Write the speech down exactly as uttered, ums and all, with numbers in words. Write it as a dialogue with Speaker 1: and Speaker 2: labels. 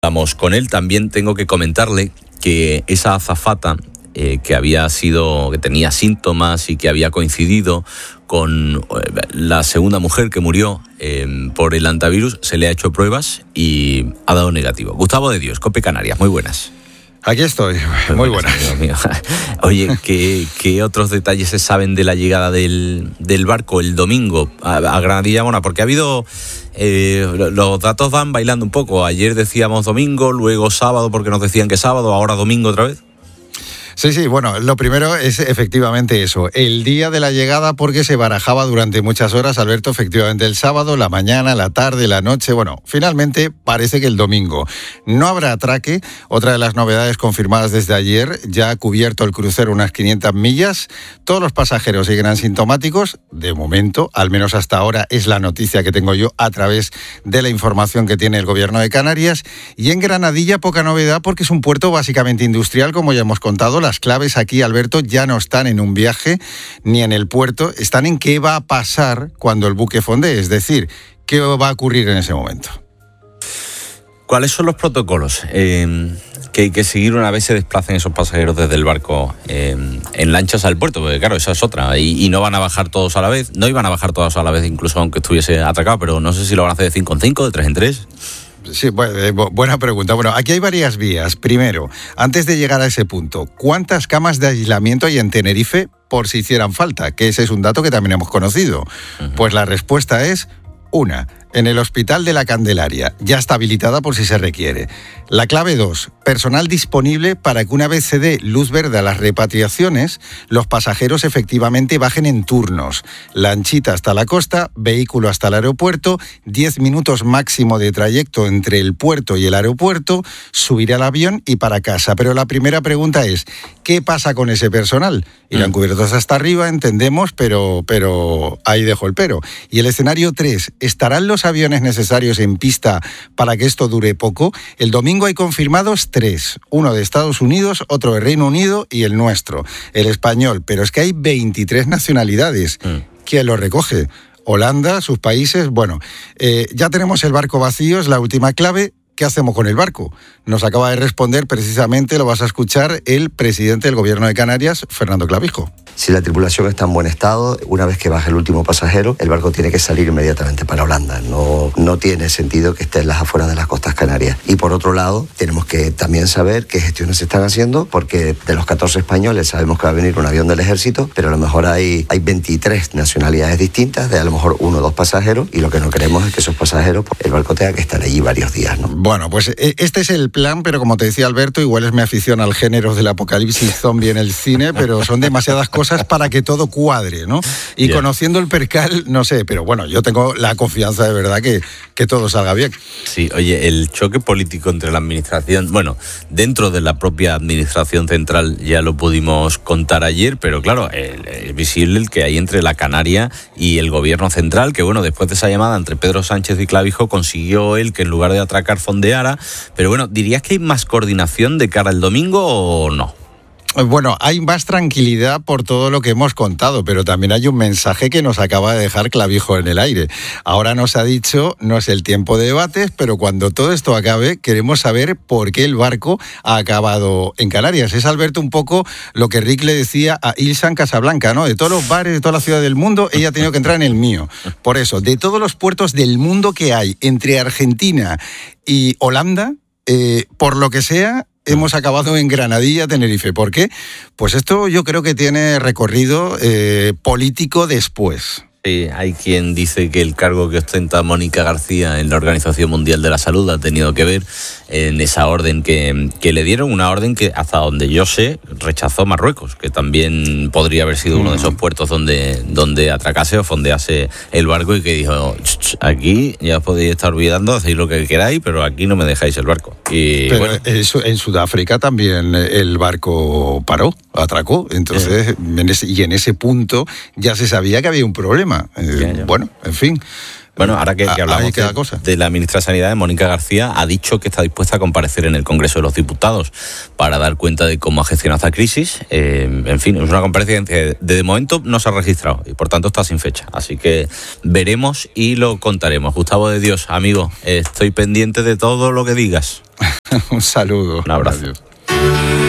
Speaker 1: Vamos con él. También tengo que comentarle que esa azafata eh, que había sido, que tenía síntomas y que había coincidido con la segunda mujer que murió eh, por el hantavirus, se le ha hecho pruebas y ha dado negativo. Gustavo de Dios, COPE Canarias, muy buenas.
Speaker 2: Aquí estoy, muy, muy buenas.
Speaker 1: buenas. Oye, ¿qué, ¿qué otros detalles se saben de la llegada del, del barco el domingo a, a Granadilla Mona? Porque ha habido... Eh, los datos van bailando un poco. Ayer decíamos domingo, luego sábado porque nos decían que sábado, ahora domingo otra vez.
Speaker 2: Sí, sí, bueno, lo primero es efectivamente eso, el día de la llegada, porque se barajaba durante muchas horas, Alberto, efectivamente el sábado, la mañana, la tarde, la noche, bueno, finalmente parece que el domingo. No habrá atraque, otra de las novedades confirmadas desde ayer, ya ha cubierto el crucero unas quinientas millas, todos los pasajeros siguen asintomáticos, de momento, al menos hasta ahora es la noticia que tengo yo a través de la información que tiene el Gobierno de Canarias, y en Granadilla poca novedad porque es un puerto básicamente industrial, como ya hemos contado. Las claves aquí, Alberto, ya no están en un viaje ni en el puerto, están en qué va a pasar cuando el buque fondee, es decir, qué va a ocurrir en ese momento.
Speaker 1: ¿Cuáles son los protocolos eh, que hay que seguir una vez se desplacen esos pasajeros desde el barco eh, en lanchas al puerto? Porque claro, esa es otra, y, y no van a bajar todos a la vez, no iban a bajar todos a la vez incluso aunque estuviese atracado, pero no sé si lo van a hacer de cinco en cinco, de tres en tres...
Speaker 2: Sí, buena pregunta. Bueno, aquí hay varias vías. Primero, antes de llegar a ese punto, ¿cuántas camas de aislamiento hay en Tenerife por si hicieran falta? Que ese es un dato que también hemos conocido. Uh-huh. Pues la respuesta es una. En el Hospital de la Candelaria, ya está habilitada por si se requiere. La clave dos, personal disponible para que una vez se dé luz verde a las repatriaciones, los pasajeros efectivamente bajen en turnos. Lanchita hasta la costa, vehículo hasta el aeropuerto, diez minutos máximo de trayecto entre el puerto y el aeropuerto, subir al avión y para casa. Pero la primera pregunta es, ¿qué pasa con ese personal? Irán mm. cubiertos hasta arriba, entendemos, pero, pero ahí dejo el pero. Y el escenario tres, ¿estarán los aviones necesarios en pista para que esto dure poco? El domingo hay confirmados tres, uno de Estados Unidos, otro de Reino Unido y el nuestro, el español, pero es que hay veintitrés nacionalidades. Mm. ¿Quién lo recoge? Holanda, sus países, bueno, eh, ya tenemos el barco vacío, es la última clave. ¿Qué hacemos con el barco? Nos acaba de responder precisamente, lo vas a escuchar, el presidente del Gobierno de Canarias, Fernando Clavijo.
Speaker 3: Si la tripulación está en buen estado, una vez que baje el último pasajero, el barco tiene que salir inmediatamente para Holanda. No, no tiene sentido que esté en las afueras de las costas canarias. Y por otro lado, tenemos que también saber qué gestiones se están haciendo, porque de los catorce españoles sabemos que va a venir un avión del ejército, pero a lo mejor hay, hay veintitrés nacionalidades distintas, de a lo mejor uno o dos pasajeros, y lo que no queremos es que esos pasajeros, pues, el barco tenga que estar allí varios días, ¿no?
Speaker 2: Bueno, pues este es el plan, pero como te decía Alberto, igual es mi afición al género del apocalipsis zombie en el cine, pero son demasiadas cosas para que todo cuadre, ¿no? Y yeah. conociendo el percal, no sé, pero bueno, yo tengo la confianza de verdad que, que todo salga bien.
Speaker 1: Sí, oye, el choque político entre la administración, bueno, dentro de la propia administración central ya lo pudimos contar ayer, pero claro, es visible el que hay entre la Canaria y el gobierno central, que bueno, después de esa llamada entre Pedro Sánchez y Clavijo consiguió él que en lugar de atracar fondeara, pero bueno, ¿dirías que hay más coordinación de cara al domingo o no?
Speaker 2: Bueno, hay más tranquilidad por todo lo que hemos contado, pero también hay un mensaje que nos acaba de dejar Clavijo en el aire. Ahora nos ha dicho, no es el tiempo de debates, pero cuando todo esto acabe, queremos saber por qué el barco ha acabado en Canarias. Es, Alberto, un poco lo que Rick le decía a Ilsa en Casablanca, ¿no? De todos los bares, de toda la ciudad del mundo, ella ha tenido que entrar en el mío. Por eso, de todos los puertos del mundo que hay entre Argentina y Holanda, eh, por lo que sea, hemos acabado en Granadilla, Tenerife. ¿Por qué? Pues esto yo creo que tiene recorrido eh, político después.
Speaker 1: Sí, hay quien dice que el cargo que ostenta Mónica García en la Organización Mundial de la Salud ha tenido que ver en esa orden que, que le dieron, una orden que, hasta donde yo sé, rechazó Marruecos, que también podría haber sido uno de esos puertos donde, donde atracase o fondease el barco, y que dijo, aquí ya os podéis estar olvidando, hacéis lo que queráis, pero aquí no me dejáis el barco. Y,
Speaker 2: pero
Speaker 1: bueno,
Speaker 2: eso, en Sudáfrica también el barco paró, atracó, entonces, eh. en ese, y en ese punto ya se sabía que había un problema. Eh, ya, ya. Bueno, en fin.
Speaker 1: Bueno, ahora que, que hablamos
Speaker 2: queda
Speaker 1: de,
Speaker 2: cosa.
Speaker 1: de la ministra de Sanidad, Mónica García, ha dicho que está dispuesta a comparecer en el Congreso de los Diputados para dar cuenta de cómo ha gestionado esta crisis. Eh, en fin, es una comparecencia que de momento no se ha registrado y por tanto está sin fecha. Así que veremos y lo contaremos. Gustavo de Dios, amigo, eh, estoy pendiente de todo lo que digas.
Speaker 2: Un saludo.
Speaker 1: Un abrazo.
Speaker 2: Adiós.